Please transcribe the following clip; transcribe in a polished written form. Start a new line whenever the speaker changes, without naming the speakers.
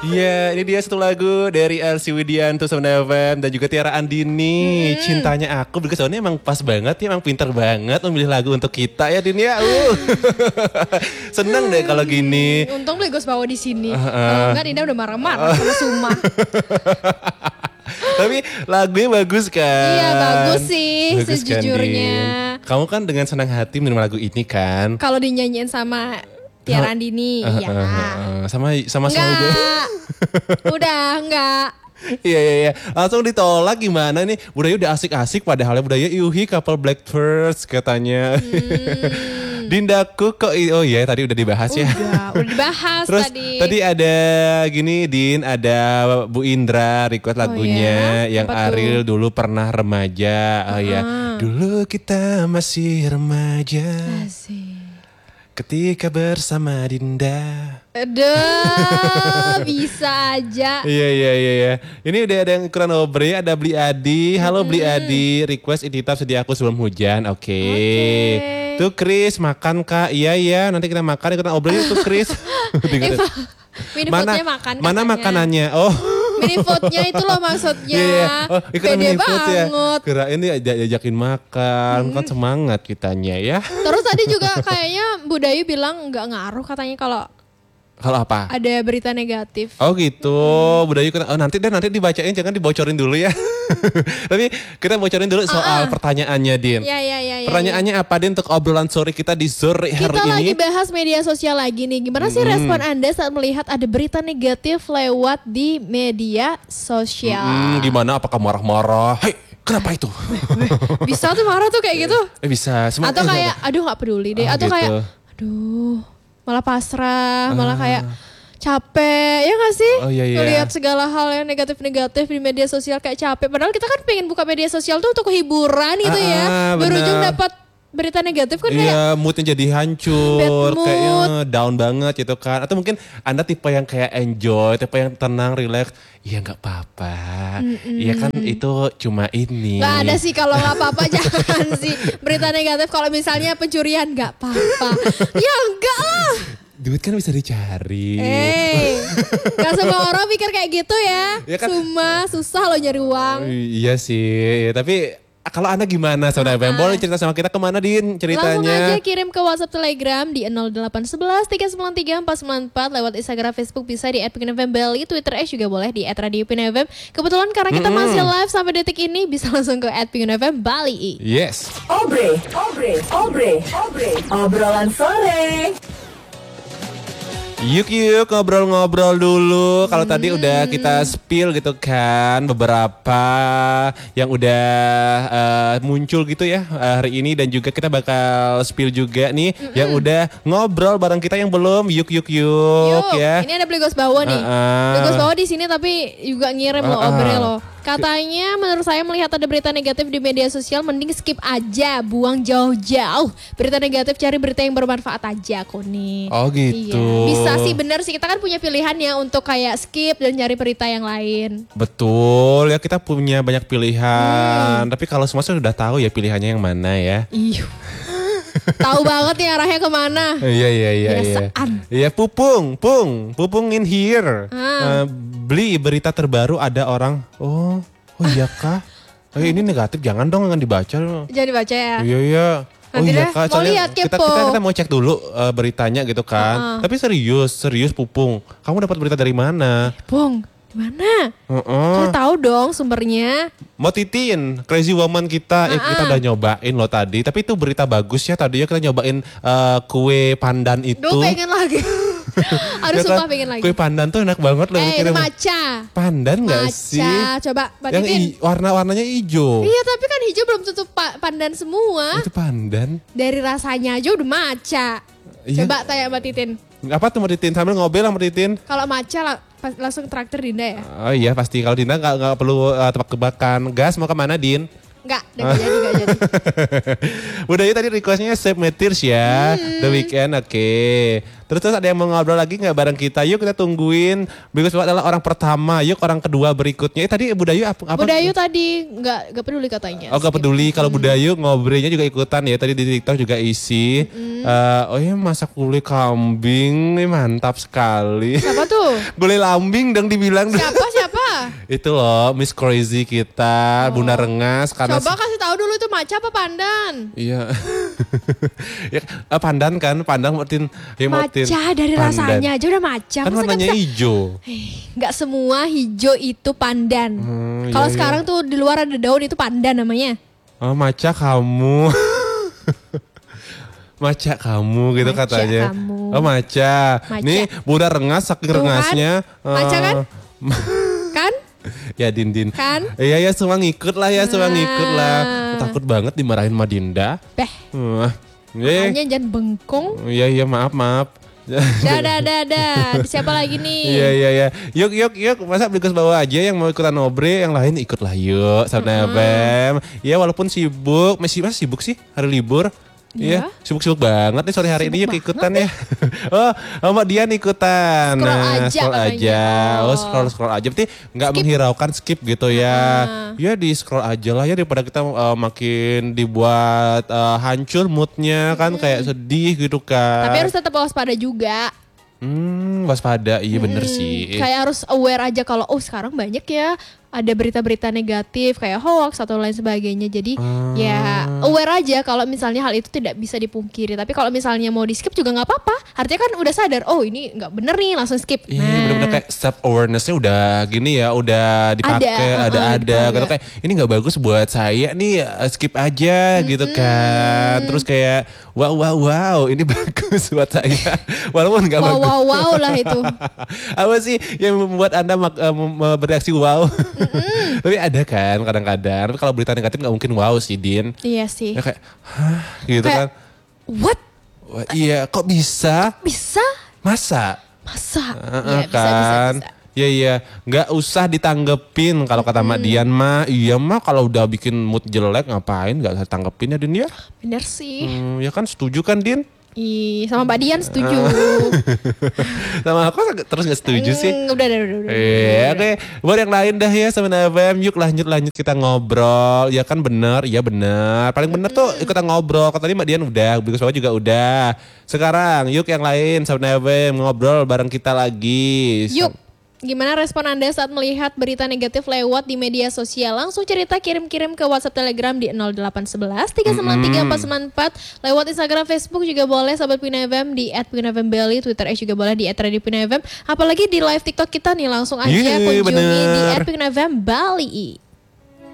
Iya, ini dia satu lagu dari Elsie Widianto sama Neven dan juga Tiara Andini. Cintanya Aku. Because soalnya emang pas banget ya, emang pinter banget memilih lagu untuk kita ya Din ya. Seneng deh kalau gini.
Untung beli Gus Bawa di sini. Kalau enggak Dinda udah marah-marah sama Suma.
Tapi lagunya bagus kan?
Iya bagus sih
bagus
sejujurnya.
Kan, Kamu kan dengan senang hati menerima lagu ini kan?
Kalau dinyanyiin sama Tiara Andini, iya.
Sama
Enggak. Udah enggak.
Iya. Langsung ditolak gimana nih? Budaya udah asik-asik padahal budaya Yuhi couple Blackbirds katanya. Dindaku kok oh iya tadi udah dibahas ya.
Udah dibahas.
Terus tadi ada gini Din, ada Bu Indra request lagunya yang
apa
Ariel dulu pernah remaja. Oh ya, dulu kita masih remaja.
Asik.
Ketika bersama Dinda.
Aduh, bisa aja.
Iya. Ini udah ada yang ikutan obre, ada Bli Adi. Halo Bli Adi, request Ititap sedia aku sebelum hujan. Oke. Tuh Chris, makan Kak. Iya, nanti kita makan ikutan obre tuh Chris.
Mini-foodnya makan katanya.
Mana makanannya? Oh.
Mini-foodnya itu loh maksudnya.
Iya. Oh, ikutan
pede
mini-food ya.
banget.
Kirain dia ajakin makan, kan semangat kitanya ya.
Terus tadi juga kayaknya Bu Dayu bilang nggak ngaruh katanya kalau
apa?
ada berita negatif.
Oh gitu, Budayu nanti dibacain, jangan dibocorin dulu ya. Tapi kita bocorin dulu soal pertanyaannya Din.
Iya.
Pertanyaannya apa Din untuk obrolan sore kita di sore hari ini?
Kita lagi bahas media sosial lagi nih. Gimana sih respon Anda saat melihat ada berita negatif lewat di media sosial?
Gimana? Apakah marah-marah? Hei, kenapa itu?
Bisa tuh marah tuh kayak gitu?
Bisa.
Atau kayak, aduh nggak peduli deh. Atau
gitu.
kayak, aduh malah pasrah, malah kayak capek, ya gak sih?
Oh, iya.
Ngelihat segala hal yang negatif-negatif di media sosial kayak capek. Padahal kita kan pengen buka media sosial tuh untuk hiburan gitu ya. Berujung dapat berita negatif kan kayak.
Iya, moodnya jadi hancur,
bad mood.
kayaknya down banget gitu kan. Atau mungkin Anda tipe yang kayak enjoy, tipe yang tenang, relax. Iya gak apa-apa, iya kan itu cuma ini.
Gak ada sih kalau gak apa-apa jangan sih. Berita negatif kalau misalnya pencurian gak apa-apa. Ya enggak lah.
Duit kan bisa dicari.
Gak semua orang pikir kayak gitu ya.
Kan?
Cuma susah loh nyari uang.
Iya sih, tapi kalau Anda gimana sebenarnya? Boleh cerita sama kita kemana Din ceritanya?
Langsung aja kirim ke WhatsApp Telegram di 0811 393 494 lewat Instagram Facebook bisa di @pinfm_bali, Twitter juga boleh di @radiopinfm. Kebetulan karena kita masih live sampai detik ini bisa langsung ke @pinfm_bali.
Yes.
Obre, obrolan sore.
Yuk ngobrol-ngobrol dulu. Kalau tadi udah kita spill gitu kan beberapa yang udah muncul gitu ya hari ini, dan juga kita bakal spill juga nih yang udah ngobrol bareng kita yang belum. Yuk ya.
Ini ada Beli Gos Bawa nih. Beli Gos Bawa di sini tapi juga ngirim loh obre loh. Katanya menurut saya melihat ada berita negatif di media sosial mending skip aja, buang jauh-jauh. Berita negatif cari berita yang bermanfaat aja kok nih.
Oh gitu.
Iya. Bisa sih, bener sih, kita kan punya pilihan ya untuk kayak skip dan cari berita yang lain.
Betul ya, kita punya banyak pilihan. Tapi kalau semua sudah tahu ya pilihannya yang mana ya.
Iya. Tahu banget nih arahnya kemana.
Iya. Iya, Pupung in here. Beli berita terbaru ada orang. Oh iya kah? Ini negatif, jangan dibaca.
Jangan dibaca ya.
Iya.
Nanti
iya
deh,
kak,
mau lihat,
kita mau cek dulu beritanya gitu kan. Tapi serius Pupung. Kamu dapat berita dari mana?
Pung, mana? Saya tahu dong sumbernya.
Mau Titin, Crazy Woman kita, kita udah nyobain loh tadi. Tapi itu berita bagus ya, tadinya kita nyobain kue pandan itu.
Duh, pengen lagi. Aduh, sumpah pengen lagi.
Kue pandan tuh enak banget loh.
Itu maca.
Pandan gak sih?
Maca, coba
Yang warna-warnanya hijau.
Iya, tapi kan hijau belum tentu pandan semua.
Itu pandan.
Dari rasanya aja udah maca.
Iya.
Coba tanya Mbak Titin.
Apa tuh Mbak Titin? Sambil ngobrol sama Titin.
Kalau maca langsung traktir Dinda ya?
Oh iya pasti. Kalau Dinda gak perlu tebak-tebakan. Gas mau kemana Din?
Enggak jadi.
Budaya tadi requestnya Save My Tears ya. The Weeknd, oke. Terus ada yang mau ngobrol lagi nggak bareng kita? Yuk kita tungguin. Because adalah orang pertama. Yuk orang kedua berikutnya. Tadi Budayu apa?
Budayu tadi nggak peduli katanya.
Oh nggak peduli. Kalau Budayu ngobrolnya juga ikutan ya. Tadi di TikTok juga isi. Oh ya masak gulai kambing. Ini mantap sekali.
Siapa tuh?
Gulai lambing dong dibilang.
Siapa?
Itu loh Miss Crazy kita. Bunda Rengas. Karena
Coba kasih tahu dulu itu maca apa pandan?
Iya. Ya, pandan kan, pandan Martin. Ya,
Maca dari rasanya aja udah maca.
Kan warnanya hijau.
Nggak semua hijau itu pandan. Kalau sekarang tuh di luar ada daun itu pandan namanya.
Oh maca kamu. Maca kamu gitu
Maca
katanya.
kamu.
Oh maca. Nih Bunda Rengas saking
Tuh kan?
rengasnya.
Maca kan? Kan?
Ya Din.
Kan?
Iya semua ngikut lah ya, semua ngikut lah. Takut banget dimarahin Madinda.
Beh. Makanya jangan bengkong.
Iya maaf.
Dah. Siapa lagi nih?
Iya. Yuk. Masa Blikus bawa aja yang mau ikutan ngobre, yang lain ikutlah yuk. Sama FM. Ya walaupun sibuk, masih sibuk sih hari libur. Iya, sibuk-sibuk banget nih sore hari ini yuk ikutan ya. Oh, Mbak Dian ikutan.
Scroll aja.
Oh, scroll aja. Berarti nggak menghiraukan skip gitu ya. Ya di scroll aja lah ya daripada kita makin dibuat hancur moodnya kan kayak sedih gitu kan.
Tapi harus tetap waspada juga.
Waspada, iya bener sih.
Kayak harus aware aja kalau sekarang banyak ya ada berita-berita negatif kayak hoax atau lain sebagainya. Jadi ya aware aja kalau misalnya hal itu tidak bisa dipungkiri. Tapi kalau misalnya mau di skip juga nggak apa-apa. Artinya kan udah sadar, ini nggak bener nih, langsung skip.
Iya bener-bener kayak self awarenessnya udah gini ya, udah dipakai, ada gitu kayak ini nggak bagus buat saya nih, skip aja gitu kan. Terus kayak wow ini bagus buat saya, walaupun nggak bagus.
Wow lah itu.
Apa sih yang membuat Anda bereaksi wow? Tapi ada kan kadang-kadang. Tapi kalau berita negatif nggak mungkin wow sih Din.
Iya sih.
Ya kayak gitu kayak, kan.
What?
Iya kok bisa?
Bisa?
Masa?
Ya,
kan?
Bisa.
Iya, nggak usah ditanggepin kalau kata Mak Dian mah. Iya mah kalau udah bikin mood jelek ngapain nggak usah tanggepin ya Din ya?
Bener sih.
Ya kan setuju kan Din?
Sama Mbak Dian setuju.
Sama aku terus gak setuju sih.
Udah.
Oke. Buat yang lain dah ya sama FM. Yuk lanjut kita ngobrol. Ya kan bener. Paling bener tuh ikutan ngobrol. Kalau tadi Mbak Dian udah, Blikus Bawa juga udah. Sekarang yuk yang lain sama FM ngobrol bareng kita lagi.
Yuk. Gimana respon Anda saat melihat berita negatif lewat di media sosial? Langsung cerita kirim ke WhatsApp Telegram di 0811 393 494. Lewat Instagram, Facebook juga boleh Sobat Pina FM di @pinafmbali, Twitter juga boleh di @radioPinaFM. Apalagi di live TikTok kita nih langsung aja kunjungi di @pinafmbali.